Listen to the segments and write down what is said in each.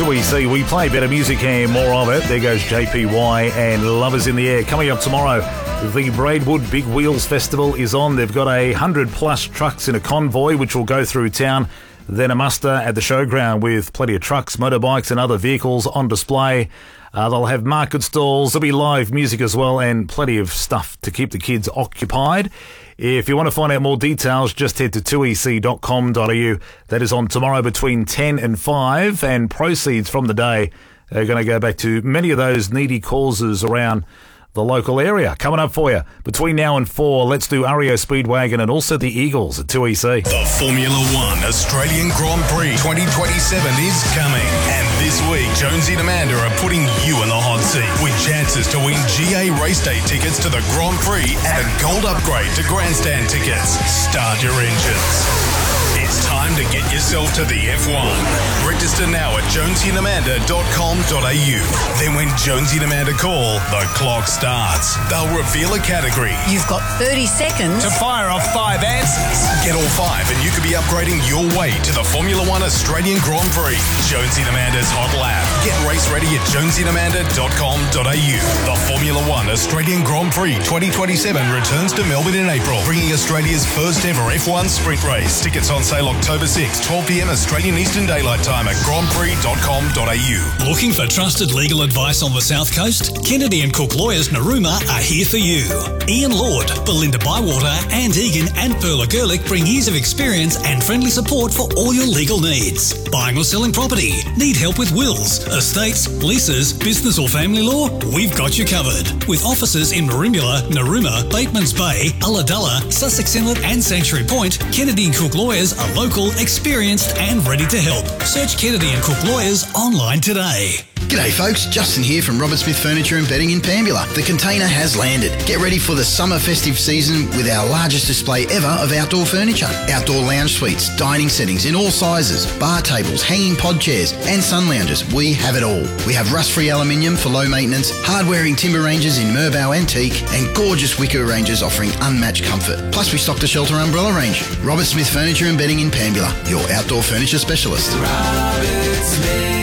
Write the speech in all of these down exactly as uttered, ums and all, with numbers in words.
two E C. We play better music and more of it. There goes J P Y and Lovers in the Air. Coming up tomorrow, the Braidwood Big Wheels Festival is on. They've got a hundred plus trucks in a convoy which will go through town. Then a muster at the showground with plenty of trucks, motorbikes and other vehicles on display. Uh, they'll have market stalls, there'll be live music as well, and plenty of stuff to keep the kids occupied. If you want to find out more details, just head to two e c dot com dot a u. That is on tomorrow between ten and five, and proceeds from the day are going to go back to many of those needy causes around the local area. Coming up for you between now and four, let's do R E O Speedwagon and also the Eagles at two E C. The Formula One Australian Grand Prix twenty twenty-seven is coming, and this week Jonesy and Amanda are putting you in the hot seat with chances to win G A race day tickets to the Grand Prix and a gold upgrade to grandstand tickets. Start your engines. It's time to get yourself to the F one. Register now at jonesy and amanda dot com dot a u. Then when Jonesy and Amanda call, the clock starts. They'll reveal a category. You've got thirty seconds to fire off five answers. Get all five and you could be upgrading your way to the Formula One Australian Grand Prix. Jonesy and Amanda's Hot Lap. Get race ready at jonesy and amanda dot com dot a u. The Formula One Australian Grand Prix twenty twenty-seven returns to Melbourne in April, bringing Australia's first ever F one sprint race. Tickets on sale October sixth, twelve p m Australian Eastern Daylight Time at grand prix dot com dot a u. Looking for trusted legal advice on the South Coast? Kennedy and Cook Lawyers Narooma are here for you. Ian Lord, Belinda Bywater, Anne Egan and Perla Gerlich bring years of experience and friendly support for all your legal needs. Buying or selling property? Need help with wills, estates, leases, business or family law? We've got you covered. With offices in Merimbula, Narooma, Batemans Bay, Ulladulla, Sussex Inlet and Sanctuary Point, Kennedy and Cook Lawyers are local, experienced and ready to help. Search Kennedy and Cook Lawyers online today. G'day folks, Justin here from Robert Smith Furniture and Bedding in Pambula. The container has landed. Get ready for the summer festive season with our largest display ever of outdoor furniture. Outdoor lounge suites, dining settings in all sizes, bar tables, hanging pod chairs and sun lounges. We have it all. We have rust-free aluminium for low maintenance, hard-wearing timber ranges in Merbau Antique and gorgeous wicker ranges offering unmatched comfort. Plus we stocked a shelter umbrella range. Robert Smith Furniture and Bedding in Pambula, your outdoor furniture specialist. Robert Smith.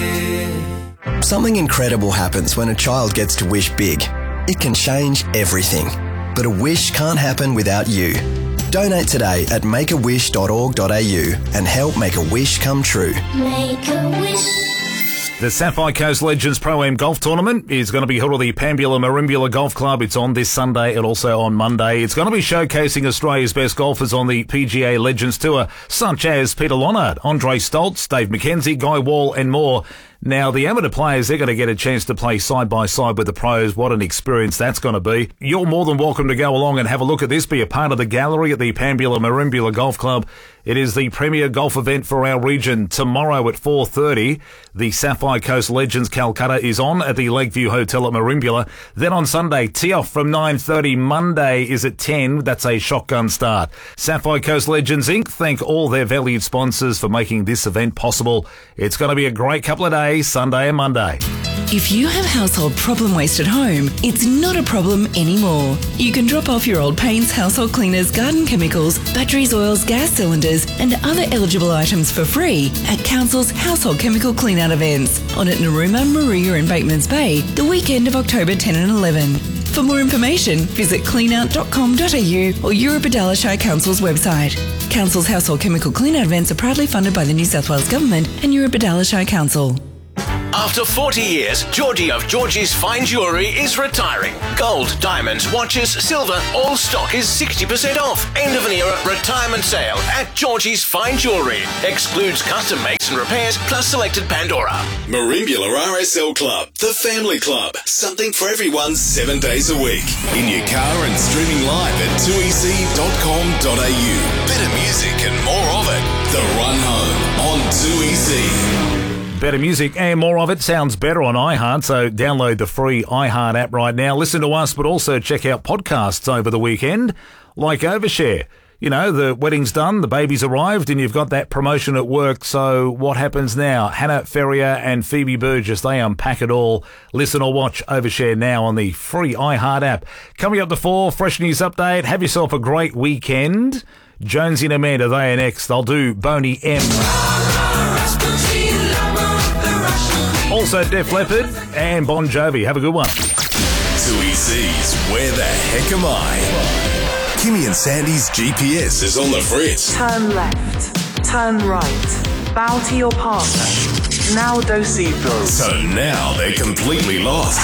Something incredible happens when a child gets to wish big. It can change everything. But a wish can't happen without you. Donate today at make a wish dot org dot a u and help make a wish come true. Make a wish. The Sapphire Coast Legends Pro-Am Golf Tournament is going to be held at the Pambula Merimbula Golf Club. It's on this Sunday and also on Monday. It's going to be showcasing Australia's best golfers on the P G A Legends Tour, such as Peter Lonard, Andre Stoltz, Dave McKenzie, Guy Wall and more. Now, the amateur players, they're going to get a chance to play side by side with the pros. What an experience that's going to be. You're more than welcome to go along and have a look at this. Be a part of the gallery at the Pambula Merimbula Golf Club. It is the premier golf event for our region. Tomorrow at four thirty, the Sapphire Coast Legends Calcutta is on at the Lakeview Hotel at Merimbula. Then on Sunday, tee off from nine thirty. Monday is at ten. That's a shotgun start. Sapphire Coast Legends Incorporated thank all their valued sponsors for making this event possible. It's going to be a great couple of days, Sunday and Monday. If you have household problem waste at home, it's not a problem anymore. You can drop off your old paints, household cleaners, garden chemicals, batteries, oils, gas cylinders and other eligible items for free at Council's household chemical clean-out events on at Narooma, Maria and Batemans Bay the weekend of October tenth and eleventh. For more information, visit clean out dot com dot a u or Eurobodalla Shire Council's website. Council's household chemical clean-out events are proudly funded by the New South Wales Government and Eurobodalla Shire Council. After forty years, Georgie of Georgie's Fine Jewellery is retiring. Gold, diamonds, watches, silver, all stock is sixty percent off. End of an era retirement sale at Georgie's Fine Jewellery. Excludes custom makes and repairs plus selected Pandora. Merimbula R S L Club, the family club. Something for everyone seven days a week. In your car and streaming live at two e c dot com dot a u. Better music and more of it. The Run Home on two E C. Better music and more of it sounds better on iHeart, so download the free iHeart app right now. Listen to us, but also check out podcasts over the weekend, like Overshare. You know, the wedding's done, the baby's arrived, and you've got that promotion at work, so what happens now? Hannah Ferrier and Phoebe Burgess, they unpack it all. Listen or watch Overshare now on the free iHeart app. Coming up to four, fresh news update. Have yourself a great weekend. Jonesy and Amanda, they are next. They'll do Boney M. Also, Def Leppard and Bon Jovi. Have a good one. Tui C's Where the Heck Am I? Kimmy and Sandy's G P S is on the fritz. Turn left. Turn right. Bow to your partner. Now do see those. So now they're completely lost.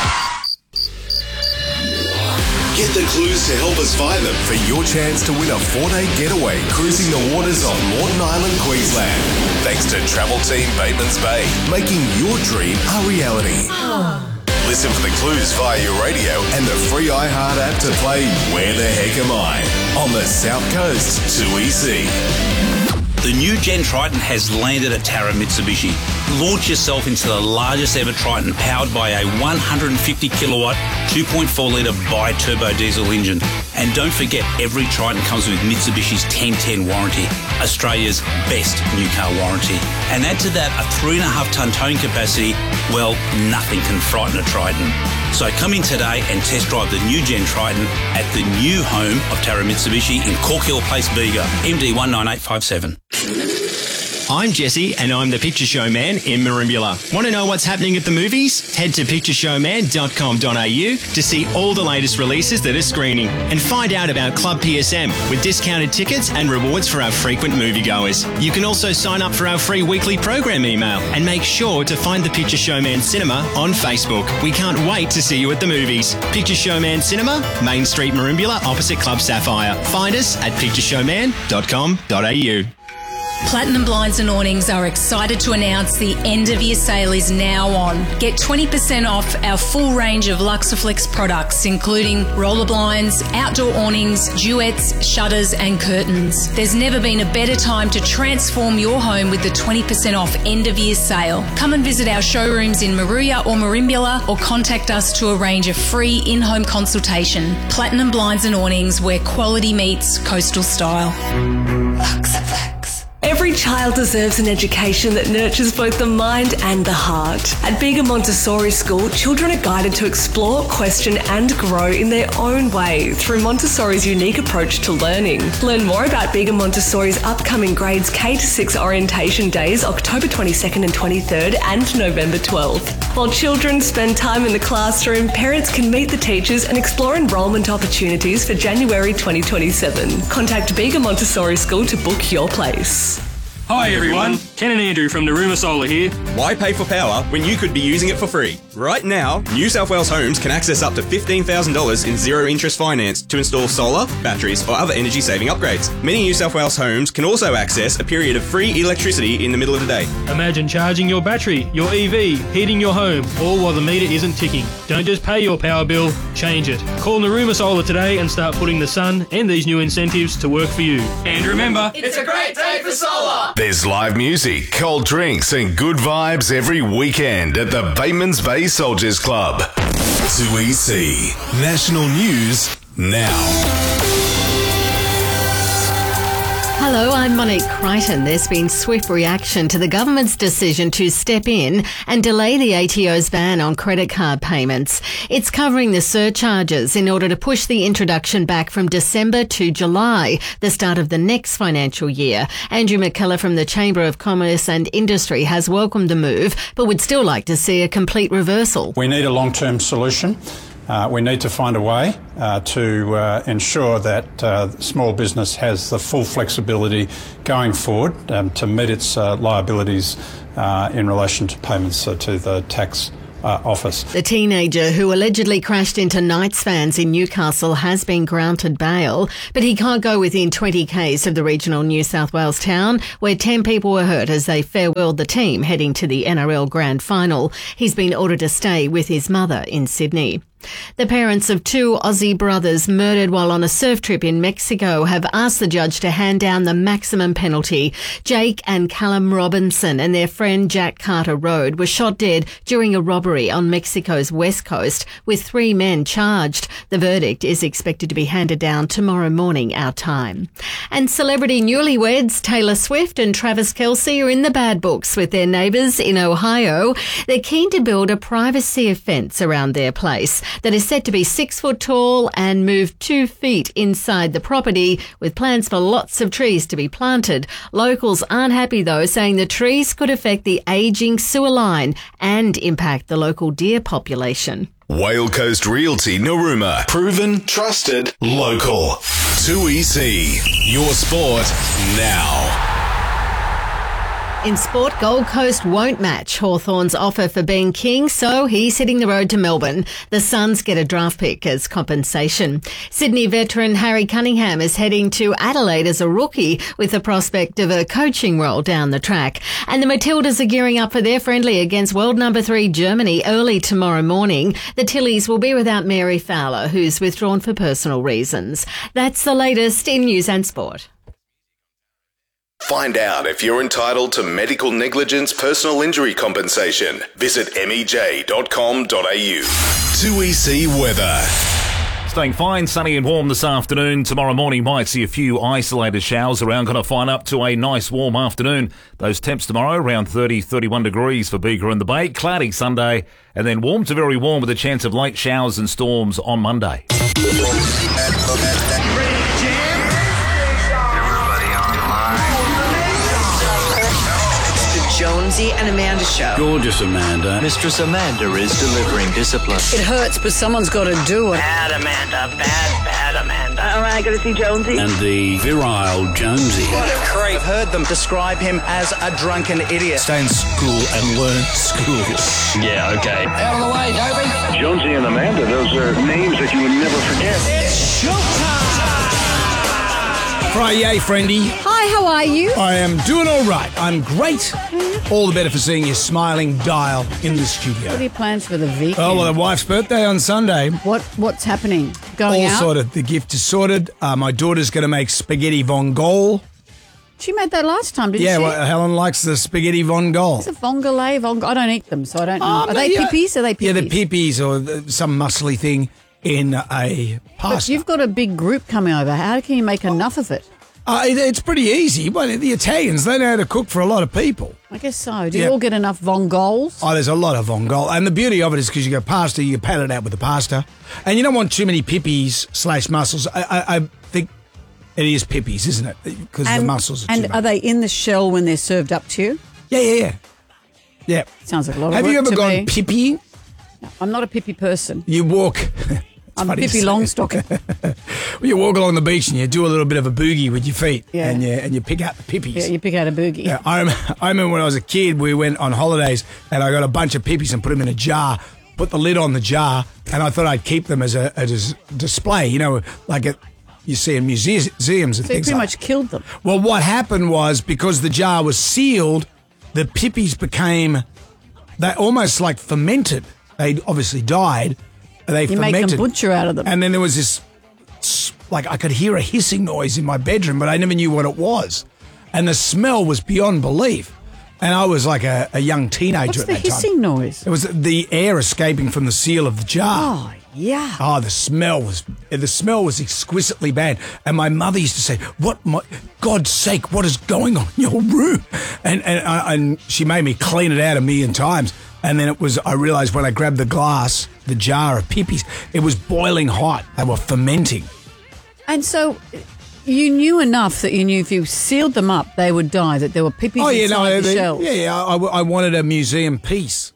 Get the clues to help us find them for your chance to win a four-day getaway cruising the waters of Moreton Island, Queensland. Thanks to Travel Team Bateman's Bay, making your dream a reality. Listen for the clues via your radio and the free iHeart app to play Where the Heck Am I? On the South Coast, Tui C. The new Gen Triton has landed at Tara Mitsubishi. Launch yourself into the largest ever Triton powered by a one hundred fifty kilowatt, two point four litre bi-turbo diesel engine. And don't forget, every Triton comes with Mitsubishi's ten ten warranty, Australia's best new car warranty. And add to that a three and a half tonne towing capacity, well, nothing can frighten a Triton. So come in today and test drive the new Gen Triton at the new home of Tara Mitsubishi in Cork Hill Place, Bega, M D one nine eight five seven. I'm Jesse and I'm the Picture Show Man in Merimbula. Want to know what's happening at the movies? Head to picture show man dot com dot a u to see all the latest releases that are screening and find out about Club P S M with discounted tickets and rewards for our frequent moviegoers. You can also sign up for our free weekly program email and make sure to find the Picture Show Man Cinema on Facebook. We can't wait to see you at the movies. Picture Show Man Cinema, Main Street, Merimbula, opposite Club Sapphire. Find us at picture show man dot com dot a u. Platinum Blinds and Awnings are excited to announce the end of year sale is now on. Get twenty percent off our full range of Luxaflex products, including roller blinds, outdoor awnings, duets, shutters and curtains. There's never been a better time to transform your home with the twenty percent off end of year sale. Come and visit our showrooms in Maruya or Merimbula or contact us to arrange a free in-home consultation. Platinum Blinds and Awnings, where quality meets coastal style. Luxaflex. Every child deserves an education that nurtures both the mind and the heart. At Bega Montessori School, children are guided to explore, question and grow in their own way through Montessori's unique approach to learning. Learn more about Bega Montessori's upcoming grades K to six orientation days, October twenty-second and twenty-third and November twelfth. While children spend time in the classroom, parents can meet the teachers and explore enrolment opportunities for January twenty twenty-seven. Contact Bega Montessori School to book your place. Hi everyone, Ken and Andrew from Naruma Solar here. Why pay for power when you could be using it for free? Right now, New South Wales homes can access up to fifteen thousand dollars in zero-interest finance to install solar, batteries or other energy-saving upgrades. Many New South Wales homes can also access a period of free electricity in the middle of the day. Imagine charging your battery, your E V, heating your home, all while the meter isn't ticking. Don't just pay your power bill, change it. Call Naruma Solar today and start putting the sun and these new incentives to work for you. And remember, it's a great day for solar! There's live music, cold drinks and good vibes every weekend at the Bateman's Bay Soldiers Club. Tui C. National News now. Hello, I'm Monique Crichton. There's been swift reaction to the government's decision to step in and delay the A T O's ban on credit card payments. It's covering the surcharges in order to push the introduction back from December to July, the start of the next financial year. Andrew McKellar from the Chamber of Commerce and Industry has welcomed the move, but would still like to see a complete reversal. We need a long-term solution. Uh, we need to find a way uh, to uh, ensure that uh, small business has the full flexibility going forward um, to meet its uh, liabilities uh, in relation to payments uh, to the tax Uh, office. The teenager who allegedly crashed into Knights fans in Newcastle has been granted bail, but he can't go within twenty kays of the regional New South Wales town where ten people were hurt as they farewelled the team heading to the N R L Grand Final. He's been ordered to stay with his mother in Sydney. The parents of two Aussie brothers murdered while on a surf trip in Mexico have asked the judge to hand down the maximum penalty. Jake and Callum Robinson and their friend Jack Carter Road were shot dead during a robbery on Mexico's west coast, with three men charged. The verdict is expected to be handed down tomorrow morning our time. And celebrity newlyweds Taylor Swift and Travis Kelce are in the bad books with their neighbours in Ohio. They're keen to build a privacy fence around their place. that is set to be six foot tall and move two feet inside the property, with plans for lots of trees to be planted. Locals aren't happy though, saying the trees could affect the ageing sewer line and impact the local deer population. Whale Coast Realty Narooma. Proven, trusted, local. two E C. Your sport now. In sport, Gold Coast won't match Hawthorn's offer for Ben King, so he's hitting the road to Melbourne. The Suns get a draft pick as compensation. Sydney veteran Harry Cunningham is heading to Adelaide as a rookie with the prospect of a coaching role down the track. And the Matildas are gearing up for their friendly against world number three Germany early tomorrow morning. The Tillies will be without Mary Fowler, who's withdrawn for personal reasons. That's the latest in news and sport. Find out if you're entitled to medical negligence personal injury compensation. Visit m e j dot com dot a u. two E C weather. Staying fine, sunny and warm this afternoon. Tomorrow morning might see a few isolated showers around. Going to find up to a nice warm afternoon. Those temps tomorrow around thirty, thirty-one degrees for Bega and the Bay. Cloudy Sunday and then warm to very warm with a chance of late showers and storms on Monday. Jonesy and Amanda show. Gorgeous Amanda. Mistress Amanda is delivering discipline. It hurts, but someone's got to do it. Bad Amanda, bad, bad Amanda. All right, got to see Jonesy. And the virile Jonesy. What a creep. I've heard them describe him as a drunken idiot. Stay in school and learn school. Yeah, okay. Out of the way, Toby. Jonesy and Amanda, those are names that you would never forget. It's showtime. Friday, friendy. Hi, how are you? I am doing all right. I'm great. All the better for seeing your smiling dial in the studio. What are your plans for the weekend? Oh, well, the wife's birthday on Sunday. What What's happening? Going all out? sorted. The gift is sorted. Uh, my daughter's going to make spaghetti vongole. She made that last time, didn't yeah, she? Yeah, well, Helen likes the spaghetti vongole. Is it vongole? Vong- I don't eat them, so I don't know. Um, are they yeah. pippies? Are they pippies? Yeah, they're pippies or the, some muscly thing in a pasta. But you've got a big group coming over. How can you make enough of it? Uh, it, it's pretty easy. Well, the Italians, they know how to cook for a lot of people. I guess so. Do you Yeah. all get enough vongoles? Oh, there's a lot of vongole. And the beauty of it is because you go pasta, you pat it out with the pasta. And you don't want too many pippies slash mussels. I, I, I think it is pippies, isn't it? Because the mussels are And too are they in the shell when they're served up to you? Yeah, yeah, yeah. Yeah. Sounds like a lot of Have work you ever to gone me. pippying? No, I'm not a pippy person. You walk... I'm funny to Pippi say. Longstocking. Well, you walk along the beach and you do a little bit of a boogie with your feet. Yeah. And you, and you pick out the pippies. Yeah, you pick out a boogie. Yeah, I, rem- I remember when I was a kid, we went on holidays and I got a bunch of pippies and put them in a jar, put the lid on the jar, and I thought I'd keep them as a, as a display, you know, like it, you see in museums, museums and So you things pretty like much killed them. Well, what happened was because the jar was sealed, the pippies became, they almost like fermented. They obviously died. They You fermented. make a butcher out of them. And then there was this, like I could hear a hissing noise in my bedroom, but I never knew what it was. And the smell was beyond belief. And I was like a, a young teenager What's at the that time. hissing noise? It was the air escaping from the seal of the jar. Oh, yeah. Oh, the smell was the smell was exquisitely bad. And my mother used to say, "What, my God's sake, what is going on in your room?" And and I- and she made me clean it out a million times. And then it was, I realised when I grabbed the glass, the jar of pippies, it was boiling hot. They were fermenting. And so you knew enough that you knew if you sealed them up, they would die, that there were pippies Oh yeah, inside no, the they, shells. yeah, yeah. I, I wanted a museum piece.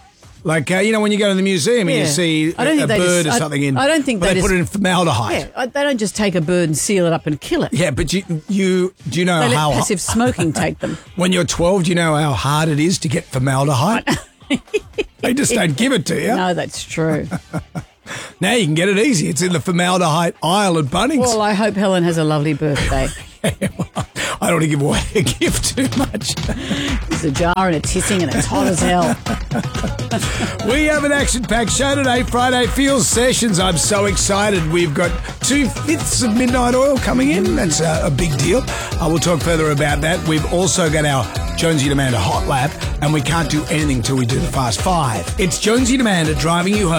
Like, uh, you know, when you go to the museum and Yeah. you see I don't a think they bird just- or I- something in, I don't think well, they they put just- it in formaldehyde. Yeah, I- they don't just take a bird and seal it up and kill it. Yeah, but you, you do you know They let how passive smoking take them. when you're twelve, do you know how hard it is to get formaldehyde? They just don't give it to you. No, that's true. Now you can get it easy. It's in the formaldehyde aisle at Bunnings. Well, I hope Helen has a lovely birthday. I don't want to give away a gift too much. There's a jar and it's hissing and it's hot as hell. We have an action-packed show today, Friday Feels Sessions. I'm so excited. We've got two-fifths of Midnight Oil coming in. That's a, a big deal. I will talk further about that. We've also got our Jonesy and Amanda Hot Lap, and we can't do anything till we do the Fast Five. It's Jonesy and Amanda driving you home.